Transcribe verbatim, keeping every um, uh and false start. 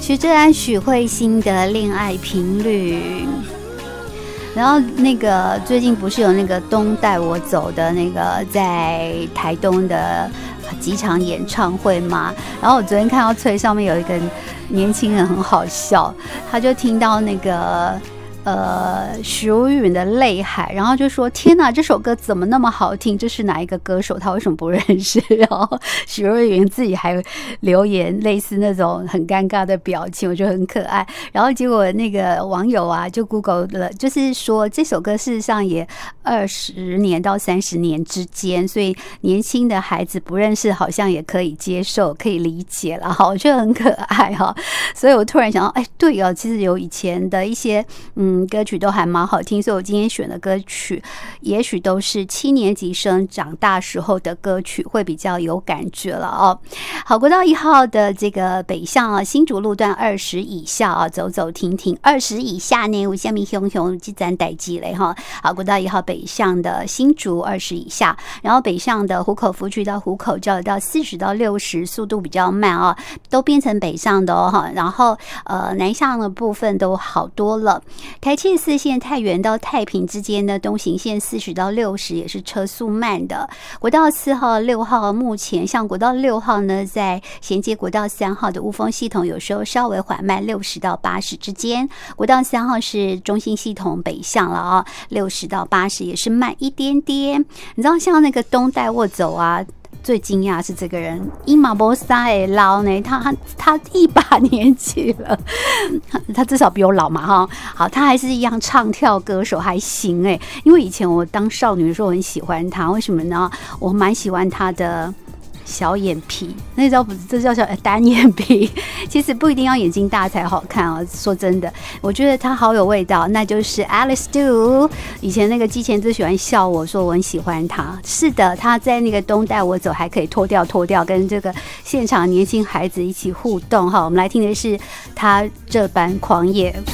许志安、许慧欣的恋爱频率。然后那个最近不是有那个东带我走的那个在台东的几场演唱会吗？然后我昨天看到翠上面有一个年轻人很好笑，他就听到那个呃许茹芸的《泪海》，然后就说天哪，这首歌怎么那么好听？这是哪一个歌手？他为什么不认识？然后许茹芸自己还留言类似那种很尴尬的表情，我觉得很可爱。然后结果那个网友啊就 Google 了，就是说这首歌事实上也二十年到三十年之间，所以年轻的孩子不认识好像也可以接受，可以理解了哈，我觉得很可爱哈。所以我突然想到，哎，对哦，其实有以前的一些嗯。歌曲都还蛮好听，所以我今天选的歌曲也许都是七年级生长大时候的歌曲，会比较有感觉了哦。好，国道一号的这个北向啊，新竹路段二十以下啊，走走停停，二十以下呢，有下面熊熊这咱代记嘞哈。好，国道一号北向的新竹二十以下，然后北向的湖口福区到湖口交流到四十到六十，速度比较慢啊，都变成北向的哦哈。然后呃南向的部分都好多了。台七四线太原到太平之间的东行线四十到六十也是车速慢的。国道四号、六号目前像国道六号呢，在衔接国道三号的雾峰系统有时候稍微缓慢，六十到八十之间。国道三号是中心系统北向了啊，六十到八十也是慢一点点。你知道像那个东带我走啊。最惊讶是这个人伊玛波萨诶老呢，他他他一把年纪了，他至少比我老嘛哈。好，他还是一样唱跳歌手，还行哎。因为以前我当少女的时候，我很喜欢他，为什么呢？我蛮喜欢他的。小眼皮，那叫不这叫小单眼皮，其实不一定要眼睛大才好看啊。说真的，我觉得他好有味道，那就是 Alice Du。以前那个之前最喜欢笑我说我很喜欢他，是的，他在那个东带我走还可以脱掉脱掉，跟这个现场年轻孩子一起互动哈。我们来听的是他这般狂野。